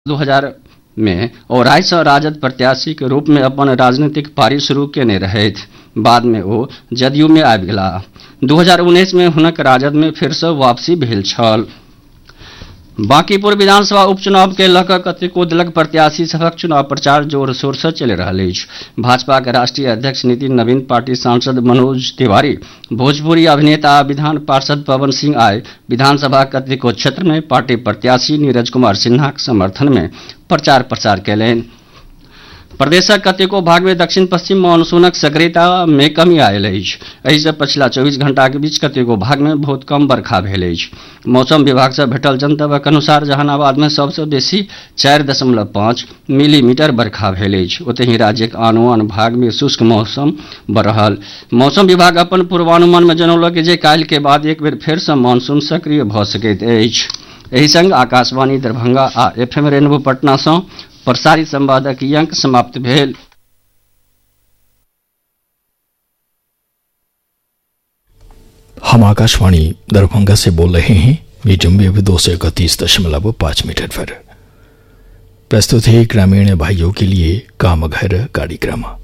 2000 में ओराई सँ राजद प्रत्याशी के रूप में अपन राजनीतिक पारी शुरू केने रहथि। बाद में ओ जदयू में आबि गेलाह। 2019 में हुनक राजद में फेर सँ वापसी भेल छल। बांकीपुर विधानसभा उपचुनाव के लऽ कऽ कतेको दलक प्रत्याशी सभक चुनाव प्रचार जोर शोर सँ चलि रहल अछि। भाजपा के राष्ट्रीय अध्यक्ष नितिन नवीन, पार्टी सांसद मनोज तिवारी, भोजपुरी अभिनेता आ विधान पार्षद पवन सिंह आइ विधानसभा कतेको क्षेत्र में पार्टी प्रत्याशी नीरज कुमार सिन्हाक समर्थन में प्रचार प्रसार कयलनि। प्रदेशक कतेको भाग में दक्षिण पश्चिम मानसूनक सक्रियता में कमी आयल अछि। एहि सँ पछिला 24 घंटा के बीच कतेको भाग में बहुत कम बरखा भेल अछि। मौसम विभाग सँ भेटल जनतबक अनुसार जहानाबाद में सबसँ बेसी 4.5 मिलीमीटर बरखा भेल अछि। ओतहि राज्यक आनो आन भाग में शुष्क मौसम रहल। मौसम विभाग अपन पूर्वानुमान में जनौलक जे काल्हि के बाद एक बेर फेर सँ मानसून सक्रिय भऽ सकैत अछि। एहि संग आकाशवाणी दरभंगा आ FM रेनबो पटना सँ प्रसारित संवादक ई अंक समाप्त भेल। हम आकाशवाणी दरभंगा से बोल रहे हैं। मीडियम वेव 231.5 मीटर पर। प्रस्तुत है ग्रामीण भाइयों के लिए काम घर कार्यक्रम।